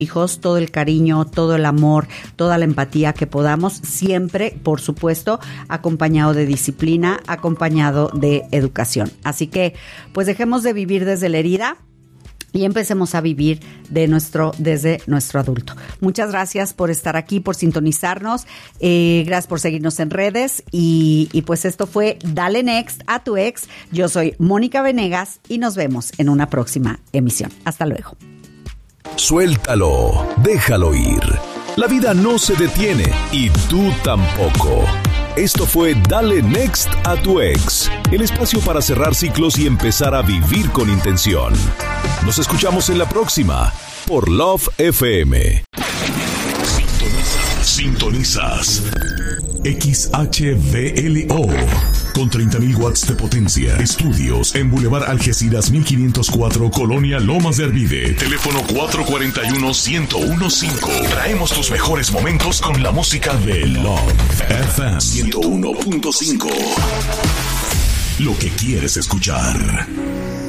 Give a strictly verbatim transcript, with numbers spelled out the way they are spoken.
hijos, todo el cariño, todo el amor, toda la empatía que podamos, siempre, por supuesto, acompañado de disciplina, acompañado de educación. Así que, pues dejemos de vivir desde la herida y empecemos a vivir de nuestro, desde nuestro adulto. Muchas gracias por estar aquí, por sintonizarnos, eh, gracias por seguirnos en redes y, y pues esto fue Dale Next a tu ex. Yo soy Mónica Venegas y nos vemos en una próxima emisión. Hasta luego. Suéltalo, déjalo ir. La vida no se detiene y tú tampoco. Esto fue Dale Next a tu ex, el espacio para cerrar ciclos y empezar a vivir con intención. Nos escuchamos en la próxima por Love F M. Sintonizas, sintonizas. X H V L O con treinta mil watts de potencia. Estudios en Boulevard Algeciras mil quinientos cuatro, Colonia Lomas de Arvide. Teléfono cuatro cuatro uno, uno cero uno cinco. Traemos tus mejores momentos con la música de Love F M ciento uno punto cinco. Lo que quieres escuchar.